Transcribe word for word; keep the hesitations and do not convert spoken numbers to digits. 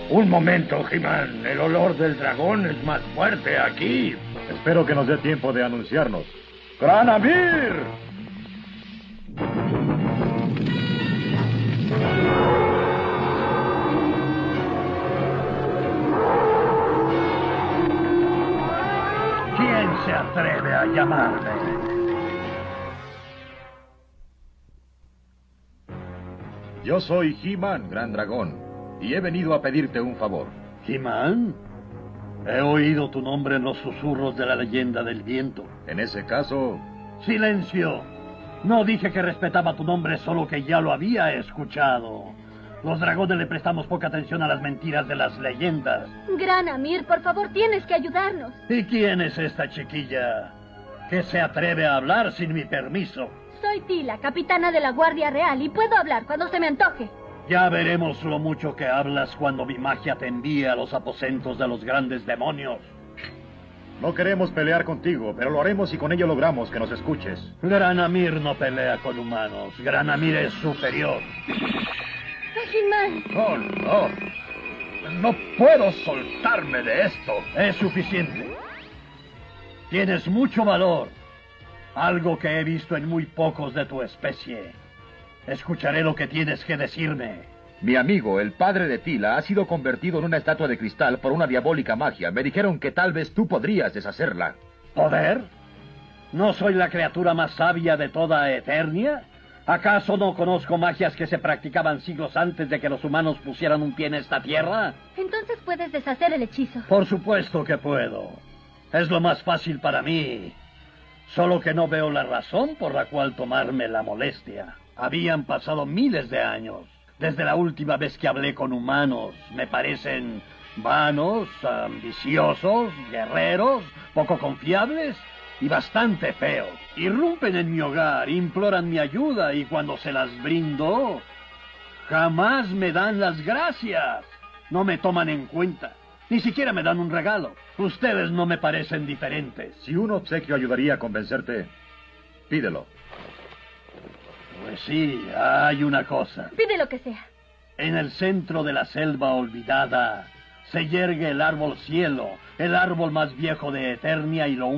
Un momento, He-Man. El olor del dragón es más fuerte aquí. Espero que nos dé tiempo de anunciarnos. ¡Gran Amir! ¿Quién se atreve a llamarme? Yo soy He-Man, Gran Dragón, y he venido a pedirte un favor. ¿He-Man? He oído tu nombre en los susurros de la leyenda del viento. En ese caso... ¡Silencio! No dije que respetaba tu nombre, solo que ya lo había escuchado. Los dragones le prestamos poca atención a las mentiras de las leyendas. Gran Amir, por favor, tienes que ayudarnos. ¿Y quién es esta chiquilla que se atreve a hablar sin mi permiso? Soy Tila, capitana de la Guardia Real, y puedo hablar cuando se me antoje. Ya veremos lo mucho que hablas cuando mi magia te envíe a los aposentos de los grandes demonios. No queremos pelear contigo, pero lo haremos si con ello logramos que nos escuches. Gran Amir no pelea con humanos. Gran Amir es superior. He-Man. Oh, no. No puedo soltarme de esto. Es suficiente. Tienes mucho valor. Algo que he visto en muy pocos de tu especie. Escucharé lo que tienes que decirme. Mi amigo, el padre de Tila, ha sido convertido en una estatua de cristal por una diabólica magia. Me dijeron que tal vez tú podrías deshacerla. ¿Poder? ¿No soy la criatura más sabia de toda Eternia? ¿Acaso no conozco magias que se practicaban siglos antes de que los humanos pusieran un pie en esta tierra? Entonces puedes deshacer el hechizo. Por supuesto que puedo. Es lo más fácil para mí. Solo que no veo la razón por la cual tomarme la molestia. Habían pasado miles de años desde la última vez que hablé con humanos. Me parecen vanos, ambiciosos, guerreros, poco confiables y bastante feos. Irrumpen en mi hogar, imploran mi ayuda y cuando se las brindo, jamás me dan las gracias. No me toman en cuenta. Ni siquiera me dan un regalo. Ustedes no me parecen diferentes. Si un obsequio ayudaría a convencerte, pídelo. Pues sí, hay una cosa. Pide lo que sea. En el centro de la selva olvidada se yergue el árbol cielo, el árbol más viejo de Eternia y lo